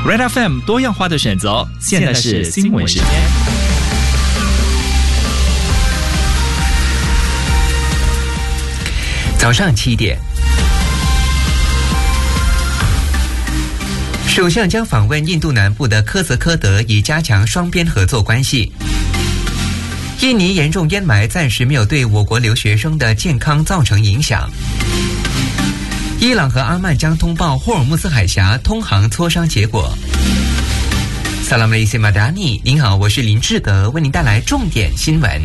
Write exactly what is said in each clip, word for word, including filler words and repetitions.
Red F M 多样化的选择，现在是新闻时间。 早上七点，首相将访问印度南部的科泽科德，以加强双边合作关系。印尼严重烟霾暂时没有对我国留学生的健康造成影响。伊朗和阿曼将通报霍尔木兹海峡通航磋商结果。萨拉姆雷西马达尼，您好，我是林志德，为您带来重点新闻。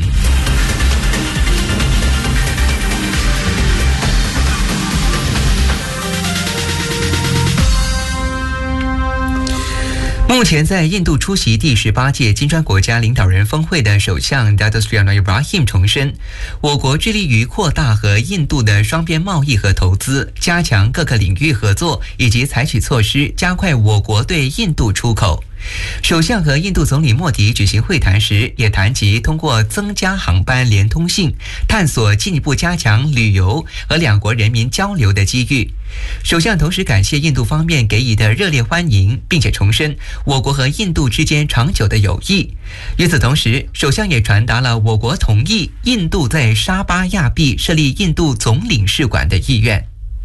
目前在印度出席第十八届金砖国家领导人峰会的首相 Datuk Seri Anwar Ibrahim 重申，我国致力于扩大和印度的双边贸易和投资，加强各个领域合作，以及采取措施加快我国对印度出口。首相和印度总理莫迪举行会谈时，也谈及通过增加航班连通性，探索进一步加强旅游和两国人民交流的机遇。首相同时感谢印度方面给予的热烈欢迎，并且重申我国和印度之间长久的友谊。与此同时，首相也传达了我国同意印度在沙巴亚庇设立印度总领事馆的意愿。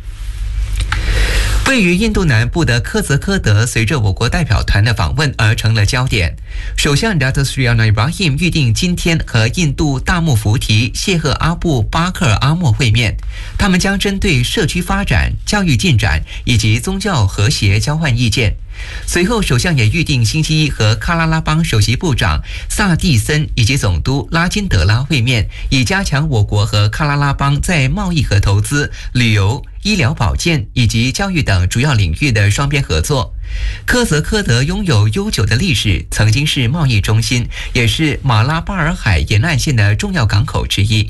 位于印度南部的科泽科德随着我国代表团的访问而成了焦点。首相 Datuk Seri Anwar Ibrahim 预定今天和印度大穆福提谢赫阿布巴克尔阿莫会面，他们将针对社区发展、教育进展以及宗教和谐交换意见。随后，首相也预定星期一和喀拉拉邦首席部长萨蒂森以及总督拉金德拉会面，以加强我国和喀拉拉邦在贸易和投资、旅游、医疗保健以及教育等主要领域的双边合作。科泽科德拥有悠久的历史，曾经是贸易中心，也是马拉巴尔海沿岸线的重要港口之一。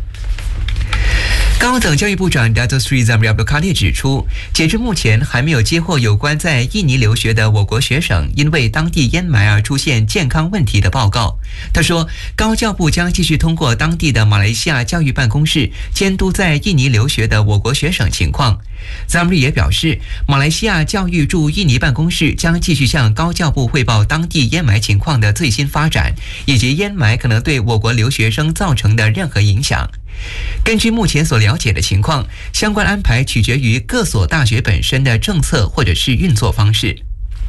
高等教育部长 Datuk Seri Zamri Abdul Kadir 指出，截至目前还没有接获有关在印尼留学的我国学生因为当地烟霾而出现健康问题的报告。他说，高教部将继续通过当地的马来西亚教育办公室监督在印尼留学的我国学生情况。Zamri 也表示，马来西亚教育驻印尼办公室将继续向高教部汇报当地烟霾情况的最新发展，以及烟霾可能对我国留学生造成的任何影响。根据目前所了解的情况，相关安排取决于各所大学本身的政策或者是运作方式。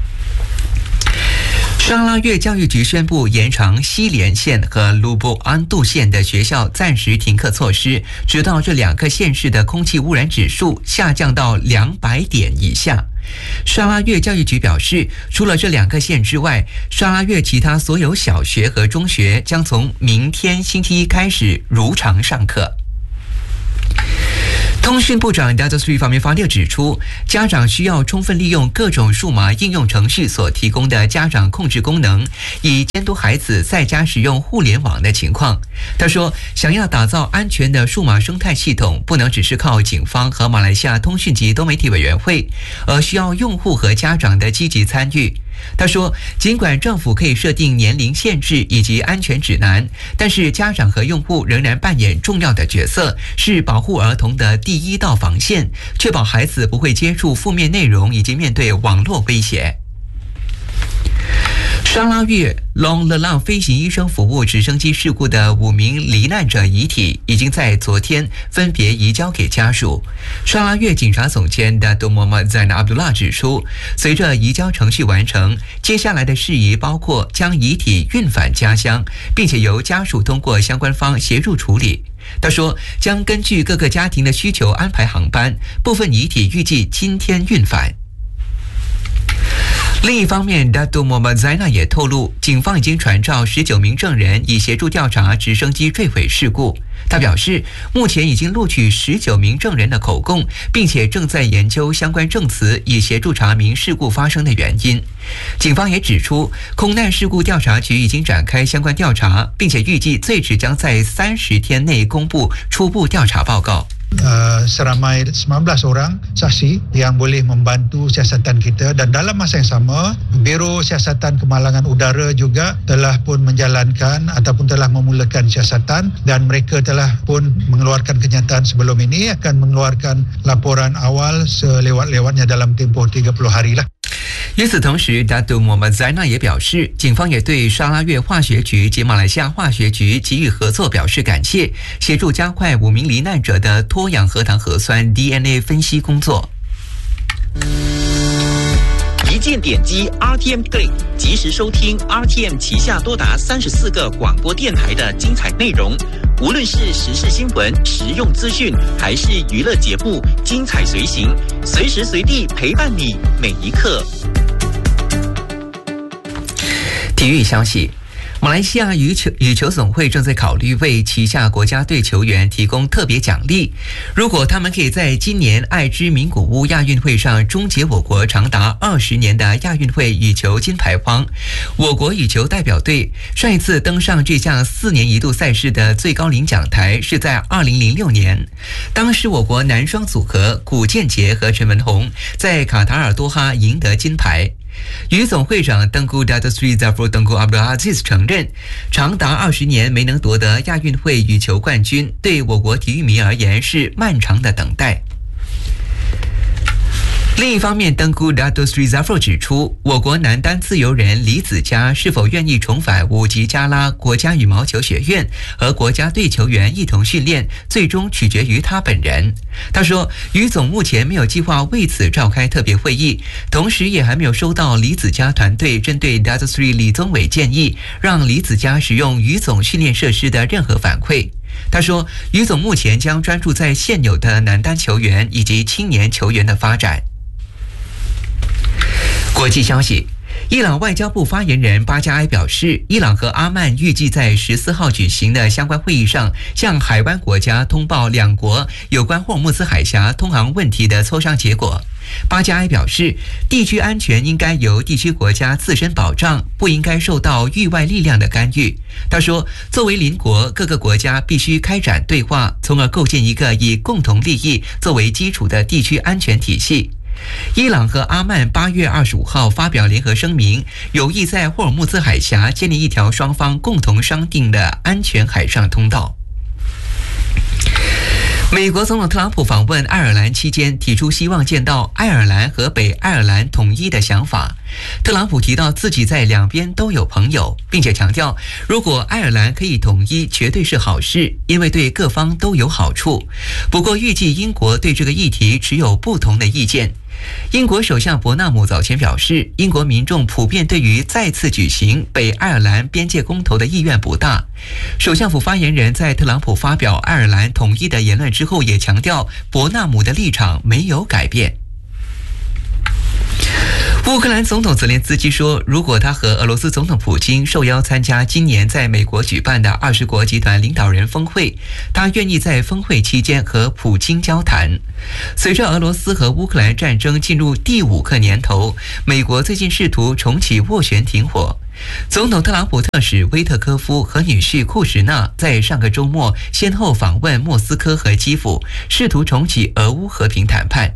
沙拉越教育局宣布延长西连县和卢布安杜县的学校暂时停课措施，直到这两个县市的空气污染指数下降到两百点以下。沙拉越教育局表示，除了这两个县之外，沙拉越其他所有小学和中学将从明天星期一开始如常上课。通讯部长 Datuk Seri Fahmi Fadil 指出，家长需要充分利用各种数码应用程序所提供的家长控制功能，以监督孩子在家使用互联网的情况。他说，想要打造安全的数码生态系统，不能只是靠警方和马来西亚通讯及多媒体委员会，而需要用户和家长的积极参与。他说，尽管政府可以设定年龄限制以及安全指南，但是家长和用户仍然扮演重要的角色，是保护儿童的第一道防线，确保孩子不会接触负面内容以及面对网络威胁。沙拉越 Long Lelang 飞行医生服务直升机事故的五名罹难者遗体已经在昨天分别移交给家属。沙拉越警察总监 Datuk Muhammad Zainal Abdullah 指出，随着移交程序完成，接下来的事宜包括将遗体运返家乡，并且由家属通过相关方协助处理。他说，将根据各个家庭的需求安排航班，部分遗体预计今天运返。另一方面 Datuk Muhammad Zainal 也透露，警方已经传召十九名证人，以协助调查直升机坠毁事故。他表示，目前已经录取十九名证人的口供，并且正在研究相关证词，以协助查明事故发生的原因。警方也指出，空难事故调查局已经展开相关调查，并且预计最迟将在三十天内公布初步调查报告。 Uh, seramai sembilan belas orang saksi yang boleh membantu siasatan kita, dan dalam masa yang sama Biro Siasatan Kemalangan Udara juga telah pun menjalankan ataupun telah memulakan siasatan, dan mereka telah pun mengeluarkan kenyataan sebelum ini akan mengeluarkan laporan awal selewat-lewatnya dalam tempoh tiga puluh hari lah. 与此同时 Datuk Muhammad Zainal 也表示，警方也对沙拉越化学局及马来西亚化学局给予合作表示感谢，协助加快五名罹难者的脱氧核糖核酸 D N A 分析工作。 一键点击 R T M Click， 及时收听 R T M 旗下多达三十四个广播电台的精彩内容。无论是时事新闻、实用资讯，还是娱乐节目，精彩随行，随时随地陪伴你每一刻。 体育消息。马来西亚羽球羽球总会正在考虑为旗下国家队球员提供特别奖励，如果他们可以在今年爱知名古屋亚运会上终结我国长达二十年的亚运会羽球金牌荒。我国羽球代表队上一次登上这项四年一度赛事的最高领奖台是在二零零六年，当时我国男双组合古建杰和陈文宏在卡塔尔多哈赢得金牌。羽总会长登古 Datuk Seri Zafrul Tunku Abdul Aziz 承认，长达二十年没能夺得亚运会羽球冠军，对我国体育迷而言是漫长的等待。另一方面，登古 Datuk Seri Zafrul 指出，我国男单自由人李子嘉是否愿意重返五级加拉国家羽毛球学院和国家队球员一同训练，最终取决于他本人。他说，羽总目前没有计划为此召开特别会议，同时也还没有收到李子嘉团队针对 Datuk Seri 李宗伟建议让李子嘉使用羽总训练设施的任何反馈。他说，羽总目前将专注在现有的男单球员以及青年球员的发展。国际消息，伊朗外交部发言人巴加埃表示，伊朗和阿曼预计在十四号举行的相关会议上，向海湾国家通报两国有关霍尔木兹海峡通航问题的磋商结果。巴加埃表示，地区安全应该由地区国家自身保障，不应该受到域外力量的干预。他说，作为邻国，各个国家必须开展对话，从而构建一个以共同利益作为基础的地区安全体系。伊朗和阿曼八月二十五号发表联合声明，有意在霍尔木兹海峡建立一条双方共同商定的安全海上通道。美国总统特朗普访问爱尔兰期间，提出希望见到爱尔兰和北爱尔兰统一的想法。特朗普提到自己在两边都有朋友，并且强调，如果爱尔兰可以统一，绝对是好事，因为对各方都有好处。不过，预计英国对这个议题持有不同的意见。英国首相伯纳姆早前表示，英国民众普遍对于再次举行北爱尔兰边界公投的意愿不大。首相府发言人在特朗普发表爱尔兰统一的言论之后，也强调伯纳姆的立场没有改变。乌克兰总统泽连斯基说，如果他和俄罗斯总统普京受邀参加今年在美国举办的二十国集团领导人峰会，他愿意在峰会期间和普京交谈。随着俄罗斯和乌克兰战争进入第五个年头，美国最近试图重启斡旋停火。总统特朗普特使威特科夫和女婿库什纳在上个周末先后访问莫斯科和基辅，试图重启俄乌和平谈判。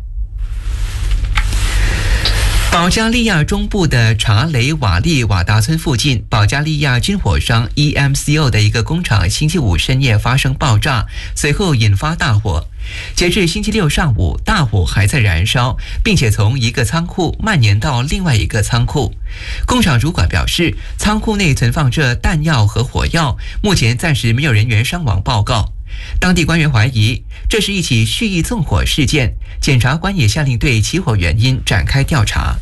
保加利亚中部的查雷瓦利瓦达村附近，保加利亚军火商 E M C O 的一个工厂星期五深夜发生爆炸，随后引发大火。截至星期六上午，大火还在燃烧，并且从一个仓库蔓延到另外一个仓库。工厂主管表示，仓库内存放着弹药和火药，目前暂时没有人员伤亡报告。当地官员怀疑这是一起蓄意纵火事件，检察官也下令对起火原因展开调查。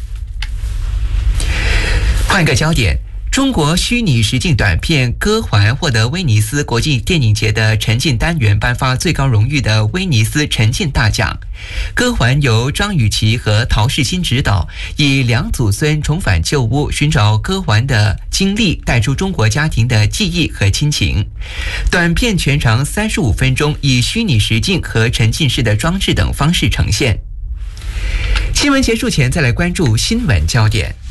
换个焦点，中国虚拟实境短片《歌环》获得威尼斯国际电影节的沉浸单元颁发最高荣誉的威尼斯沉浸大奖。《歌环》由张雨绮和陶世新执导，以两祖孙重返旧屋寻找歌环的经历，带出中国家庭的记忆和亲情。短片全长三十五分钟，以虚拟实境和沉浸式的装置等方式呈现。新闻结束前，再来关注新闻焦点。